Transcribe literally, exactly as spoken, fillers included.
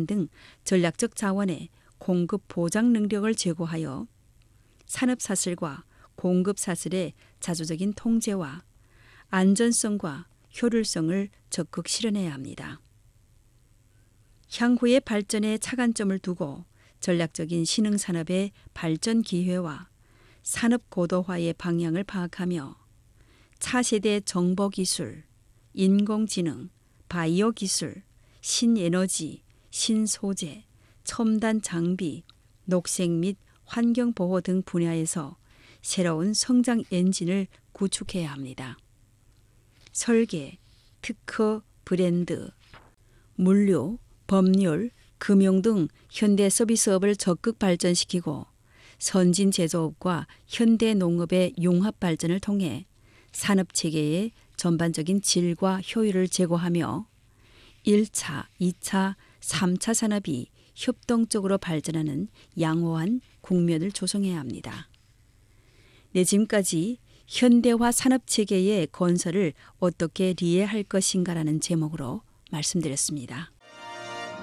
인간 등 전략적 자원의 공급 보장 능력을 제고하여 산업사슬과 공급사슬의 자주적인 통제와 안전성과 효율성을 적극 실현해야 합니다. 향후의 발전에 차관점을 두고 전략적인 신흥산업의 발전 기회와 산업 고도화의 방향을 파악하며 차세대 정보기술, 인공지능, 바이오 기술, 신에너지, 신소재, 첨단 장비, 녹색 및 환경보호 등 분야에서 새로운 성장 엔진을 구축해야 합니다. 설계, 특허, 브랜드, 물류, 법률, 금융 등 현대 서비스업을 적극 발전시키고 선진 제조업과 현대 농업의 융합 발전을 통해 산업체계의 전반적인 질과 효율을 제고하며 일 차, 이 차, 삼 차 산업이 협동적으로 발전하는 양호한 국면을 조성해야 합니다. 네, 지금까지 현대화 산업체계의 건설을 어떻게 리해할 것인가라는 제목으로 말씀드렸습니다.